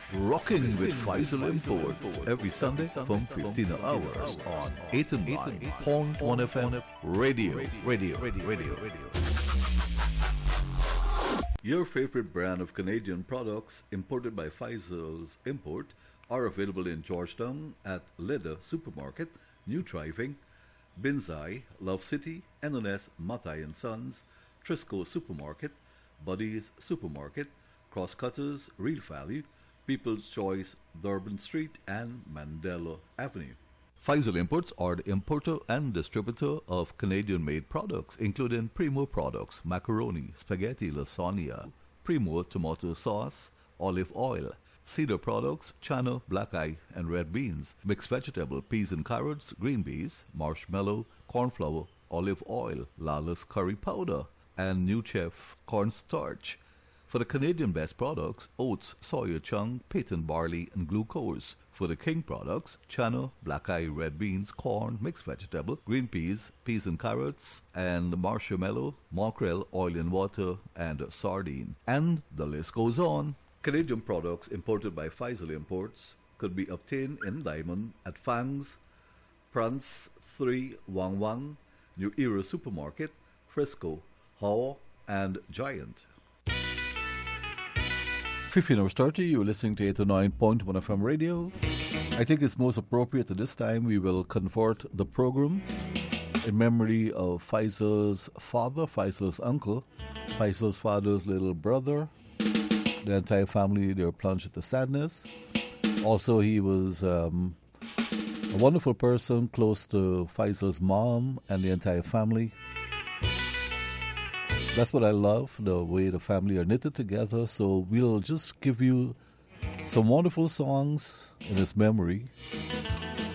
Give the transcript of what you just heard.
Rocking with Faisal Imports every Sunday from 15 hours on 8 and 9 Point 1 FM Radio. Your favorite brand of Canadian products imported by Faisal's Import are available in Georgetown at Leda Supermarket, New Driving, Binzai, Love City, NNS Matai and Sons, Trisco Supermarket, Buddy's Supermarket, Crosscutters, Real Value, People's Choice, Durban Street, and Mandela Avenue. Faisal Imports are the importer and distributor of Canadian-made products, including Primo products, macaroni, spaghetti, lasagna, Primo tomato sauce, olive oil, Cedar products, chana, black eye, and red beans, mixed vegetable, peas and carrots, green peas, marshmallow, cornflour, olive oil, Lala's curry powder, and New Chef cornstarch. For the Canadian best products, oats, soya chunk, patent barley, and glucose. For the King products, chana, black eye, red beans, corn, mixed vegetable, green peas, peas and carrots, and marshmallow, mackerel, oil and water, and sardine. And the list goes on. Canadian products imported by Faisal Imports could be obtained in diamond at Fangs, Prance 311, New Era Supermarket, Frisco, Howe, and Giant. 15 hours 30, you're listening to 89.1 FM radio. I think it's most appropriate at this time we will convert the program in memory of Faisal's father, Faisal's uncle, Faisal's father's little brother. The entire family, they were plunged into sadness. Also, he was a wonderful person, close to Faisal's mom and the entire family. That's what I love, the way the family are knitted together. So we'll just give you some wonderful songs in his memory.